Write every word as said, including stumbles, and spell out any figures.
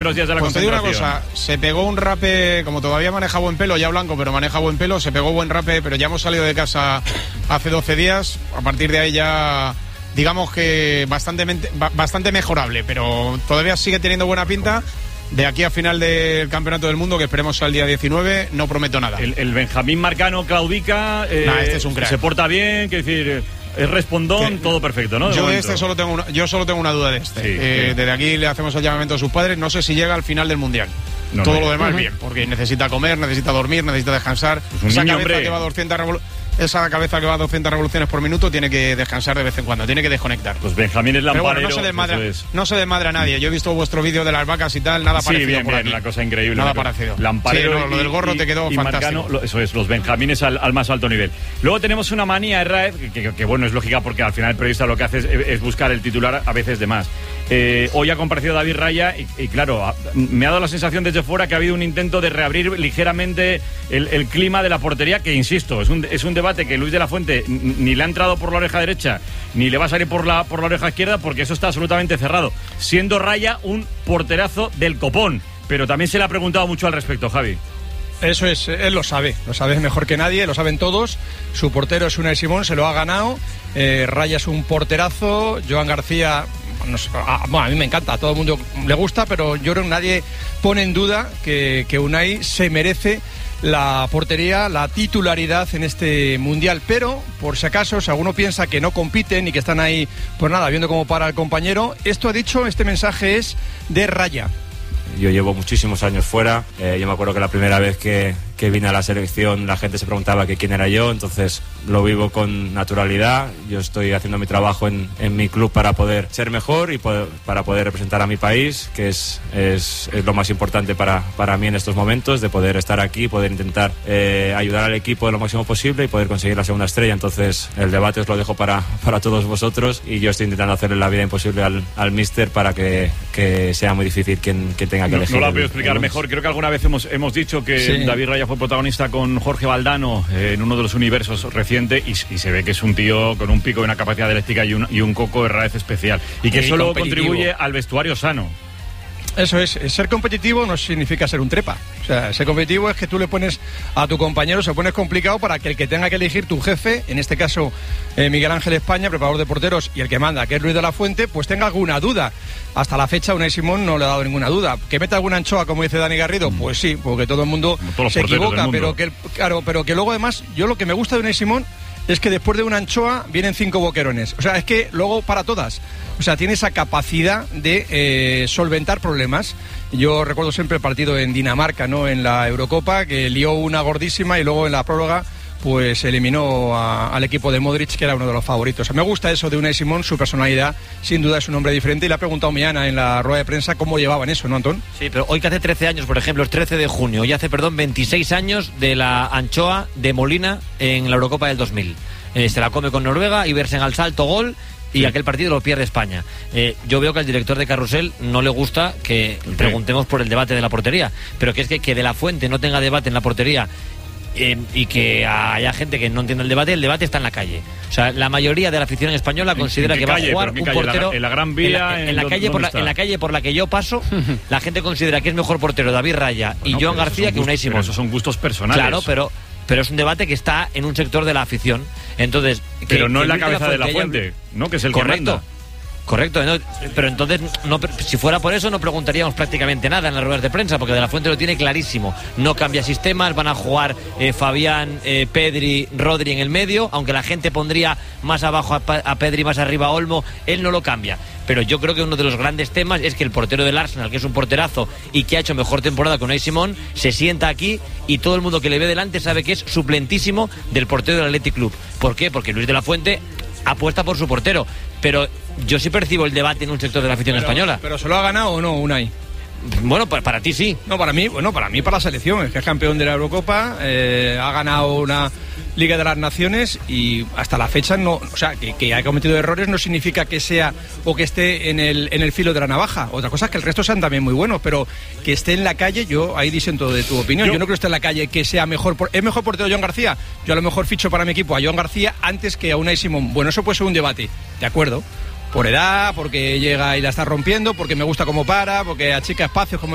primeros días de la pues concentración. Te digo una cosa, se pegó un rape, como todavía maneja buen pelo, ya blanco, pero maneja buen pelo, se pegó buen rape, pero ya hemos salido de casa hace doce días, a partir de ahí ya, digamos que bastante, bastante mejorable, pero todavía sigue teniendo buena pinta. De aquí a final del Campeonato del Mundo, que esperemos al día diecinueve, no prometo nada. El, el Benjamín Marcano claudica, eh, nah, este es un crack. Se porta bien, quiero decir, es respondón, ¿Qué? Todo perfecto, ¿no? De yo momento. este solo tengo una, yo solo tengo una duda de este. Sí, eh, sí. Desde aquí le hacemos el llamamiento a sus padres, no sé si llega al final del Mundial. No, todo no lo demás uh-huh. bien, porque necesita comer, necesita dormir, necesita descansar. Pues un esa, niño, cabeza que va a doscientas revol- esa cabeza que va a doscientas revoluciones por minuto tiene que descansar de vez en cuando, tiene que desconectar. Pues Benjamín es lamparero. Pero bueno, no se desmadra, es. no se desmadra a nadie. Yo he visto vuestro vídeo de las vacas y tal, nada sí, parecido bien, por bien, aquí. Una cosa increíble. Nada una parecido. Lamparero sí, no, lo del gorro y, te quedó y fantástico. Marcano, eso es, los Benjamines al, al más alto nivel. Luego tenemos una manía, Raed, que, que, que bueno, es lógica porque al final el periodista lo que hace es, es buscar el titular a veces de más. Eh, hoy ha comparecido David Raya y, y claro, me ha dado la sensación desde fuera que ha habido un intento de reabrir ligeramente el, el clima de la portería, que insisto, es un, es un debate que Luis de la Fuente ni le ha entrado por la oreja derecha ni le va a salir por la, por la oreja izquierda, porque eso está absolutamente cerrado, siendo Raya un porterazo del copón, pero también se le ha preguntado mucho al respecto, Javi. Eso es, él lo sabe, lo sabe mejor que nadie, lo saben todos. Su portero es Unai Simón, se lo ha ganado. eh, Raya es un porterazo. Joan García, no sé, a, bueno, a mí me encanta, a todo el mundo le gusta, pero yo creo que nadie pone en duda que, que Unai se merece la portería, la titularidad en este Mundial. Pero, por si acaso, si alguno piensa que no compiten y que están ahí, pues nada, viendo cómo para el compañero, esto ha dicho, este mensaje es de Raya. Yo llevo muchísimos años fuera, eh, yo me acuerdo que la primera vez que, que vine a la selección la gente se preguntaba que quién era yo, entonces lo vivo con naturalidad. Yo estoy haciendo mi trabajo en, en mi club para poder ser mejor y poder, para poder representar a mi país, que es, es, es lo más importante para, para mí en estos momentos, de poder estar aquí, poder intentar eh, ayudar al equipo lo máximo posible y poder conseguir la segunda estrella. Entonces el debate os lo dejo para, para todos vosotros y yo estoy intentando hacerle la vida imposible al, al míster para que, que sea muy difícil quien, quien tenga que no, elegir. No la voy a explicar mejor, creo que alguna vez hemos, hemos dicho que sí. David Raya fue protagonista con Jorge Valdano eh, en uno de los universos recientes y, y se ve que es un tío con un pico y una capacidad eléctrica y un, y un coco de raíz especial y que eso luego contribuye al vestuario sano. Eso es, ser competitivo no significa ser un trepa. O sea, ser competitivo es que tú le pones a tu compañero, se pone complicado para que el que tenga que elegir tu jefe, en este caso eh, Miguel Ángel España, preparador de porteros, y el que manda, que es Luis de la Fuente, pues tenga alguna duda. Hasta la fecha Unai Simón no le ha dado ninguna duda. ¿Que meta alguna anchoa, como dice Dani Garrido? Pues sí, porque todo el mundo se equivoca, pero que, claro, pero que luego además, yo lo que me gusta de Unai Simón es que después de una anchoa vienen cinco boquerones. O sea, es que luego para todas. O sea, tiene esa capacidad de eh, solventar problemas. Yo recuerdo siempre el partido en Dinamarca, ¿no? En la Eurocopa, que lió una gordísima y luego en la prórroga pues eliminó a, al equipo de Modric, que era uno de los favoritos. Me gusta eso de Unai Simón, su personalidad, sin duda es un hombre diferente, y le ha preguntado mañana en la rueda de prensa cómo llevaban eso, ¿no, Antón? Sí, pero hoy que hace trece años, por ejemplo, es trece de junio, hoy hace, perdón, veintiséis años de la anchoa de Molina en la Eurocopa del dos mil. Eh, se la come con Noruega, Iversen al salto, gol, y sí. Aquel partido lo pierde España. Eh, yo veo que al director de Carrusel no le gusta que okay. preguntemos por el debate de la portería, pero que es que, que de la Fuente no tenga debate en la portería eh, y que haya gente que no entienda el debate, el debate está en la calle. O sea, la mayoría de la afición española ¿En, considera en que calle, va a jugar un calle? portero... ¿En la, en la Gran Vía? En la, en, en la calle por la, en la calle por la que yo paso, la gente considera que es mejor portero David Raya bueno, y Joan García que Unai Simón. Esos son gustos personales. Claro, pero... pero es un debate que está en un sector de la afición. Entonces, pero que, no que en la cabeza de la Fuente, Fuente, ¿no? Que es el correcto, que manda. Correcto, ¿no? Pero entonces, no, si fuera por eso, no preguntaríamos prácticamente nada en las ruedas de prensa, porque de la Fuente lo tiene clarísimo. No cambia sistemas, van a jugar eh, Fabián, eh, Pedri, Rodri en el medio, aunque la gente pondría más abajo a, a Pedri, más arriba a Olmo, él no lo cambia. Pero yo creo que uno de los grandes temas es que el portero del Arsenal, que es un porterazo y que ha hecho mejor temporada con Unai Simón, se sienta aquí y todo el mundo que le ve delante sabe que es suplentísimo del portero del Athletic Club. ¿Por qué? Porque Luis de la Fuente apuesta por su portero, pero yo sí percibo el debate en un sector de la afición pero, española. ¿Pero se lo ha ganado o no Unai? Bueno, para, para ti sí. No, para mí, bueno, para mí, para la selección. Es que es campeón de la Eurocopa, eh, ha ganado una Liga de las Naciones y hasta la fecha no, o sea, que, que haya cometido errores no significa que sea o que esté en el en el filo de la navaja. Otra cosa es que el resto sean también muy buenos, pero que esté en la calle, yo ahí disiento de tu opinión. Yo, yo no creo que esté en la calle que sea mejor. Por, ¿Es mejor portero Joan García? Yo a lo mejor ficho para mi equipo a Joan García antes que a Unai Simón. Bueno, eso puede ser un debate, de acuerdo. Por edad, porque llega y la está rompiendo, porque me gusta cómo para, porque achica espacios como